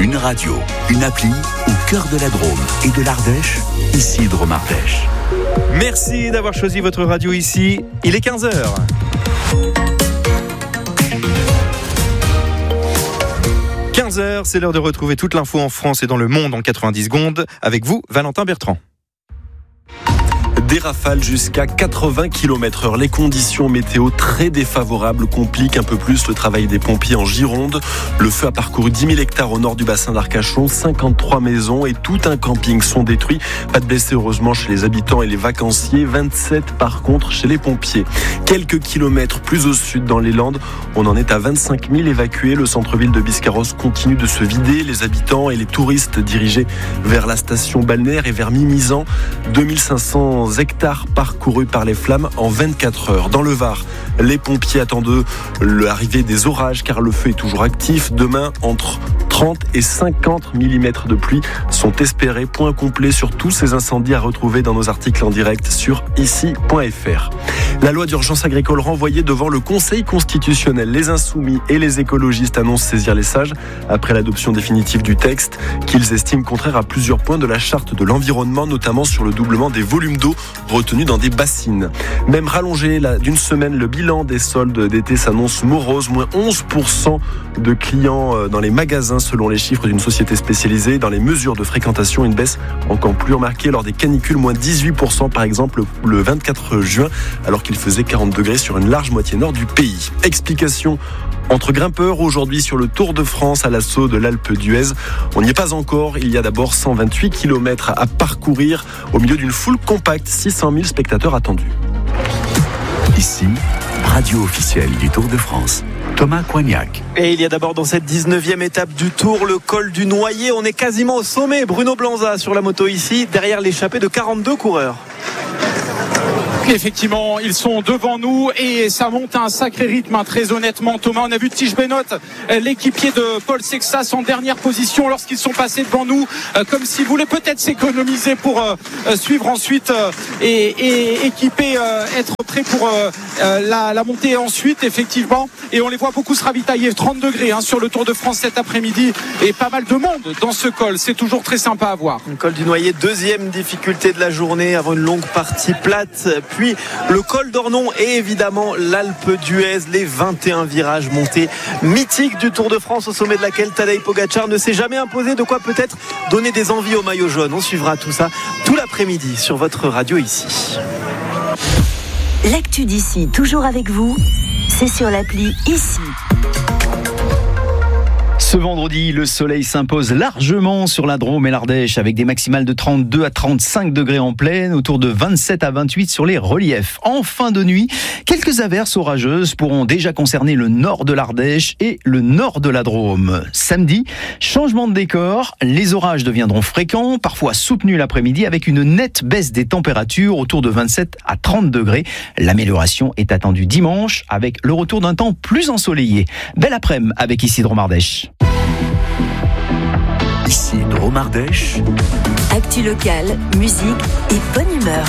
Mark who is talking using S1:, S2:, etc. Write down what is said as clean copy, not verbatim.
S1: Une radio, une appli au cœur de la Drôme et de l'Ardèche, ici Drôme Ardèche.
S2: Merci d'avoir choisi votre radio ici. Il est 15h. 15h, c'est l'heure de retrouver toute l'info en France et dans le monde en 90 secondes. Avec vous, Valentin Bertrand.
S3: Des rafales jusqu'à 80 km/h. Les conditions météo très défavorables compliquent un peu plus le travail des pompiers en Gironde. Le feu a parcouru 10 000 hectares au nord du bassin d'Arcachon. 53 maisons et tout un camping sont détruits. Pas de blessés heureusement chez les habitants et les vacanciers. 27 par contre chez les pompiers. Quelques kilomètres plus au sud dans les Landes, on en est à 25 000 évacués. Le centre-ville de Biscarrosse continue de se vider. Les habitants et les touristes dirigés vers la station balnéaire et vers Mimizan. 2500 hectares parcourus par les flammes en 24 heures. Dans le Var, les pompiers attendent l'arrivée des orages car le feu est toujours actif. Demain, entre 30 et 50 mm de pluie sont espérés. Point complet sur tous ces incendies à retrouver dans nos articles en direct sur ici.fr. La loi d'urgence agricole renvoyée devant le Conseil constitutionnel. Les insoumis et les écologistes annoncent saisir les sages après l'adoption définitive du texte qu'ils estiment contraire à plusieurs points de la charte de l'environnement, notamment sur le doublement des volumes d'eau retenus dans des bassines. Même rallongé d'une semaine, le bilan des soldes d'été s'annonce morose. Moins 11% de clients dans les magasins selon les chiffres d'une société spécialisée. Dans les mesures de fréquentation, une baisse encore plus remarquée lors des canicules. Moins 18% par exemple le 24 juin alors qu'il faisait 40 degrés sur une large moitié nord du pays. Explication entre grimpeurs aujourd'hui sur le Tour de France à l'assaut de l'Alpe d'Huez. On n'y est pas encore. Il y a d'abord 128 km à parcourir au milieu d'une foule compacte. 600 000 spectateurs attendus.
S1: Ici, radio officielle du Tour de France. Thomas Coignac.
S4: Et il y a d'abord dans cette 19e étape du Tour le col du Noyer. On est quasiment au sommet. Bruno Blanza sur la moto ici, derrière l'échappée de 42 coureurs.
S5: Effectivement, ils sont devant nous et ça monte à un sacré rythme, très honnêtement. Thomas, on a vu Tige Benoît, l'équipier de Paul Sexas, en dernière position lorsqu'ils sont passés devant nous, comme s'ils voulaient peut-être s'économiser pour suivre ensuite et équiper, être prêts pour la montée ensuite, effectivement. Et on les voit beaucoup se ravitailler, 30 degrés sur le Tour de France cet après-midi et pas mal de monde dans ce col. C'est toujours très sympa à voir.
S4: Le col du Noyer, deuxième difficulté de la journée avant une longue partie plate. Puis le col d'Ornon et évidemment l'Alpe d'Huez, les 21 virages montés mythiques du Tour de France au sommet de laquelle Tadej Pogačar ne s'est jamais imposé, de quoi peut-être donner des envies au maillot jaune. On suivra tout ça tout l'après-midi sur votre radio ici.
S6: L'actu d'ici, toujours avec vous, c'est sur l'appli ici.
S7: Ce vendredi, le soleil s'impose largement sur la Drôme et l'Ardèche avec des maximales de 32 à 35 degrés en plaine, autour de 27 à 28 sur les reliefs. En fin de nuit, quelques averses orageuses pourront déjà concerner le nord de l'Ardèche et le nord de la Drôme. Samedi, changement de décor, les orages deviendront fréquents, parfois soutenus l'après-midi avec une nette baisse des températures autour de 27 à 30 degrés. L'amélioration est attendue dimanche avec le retour d'un temps plus ensoleillé. Belle après-midi avec ici Drôme Ardèche.
S1: Ici Drôme Ardèche.
S6: Actu locale, musique et bonne humeur.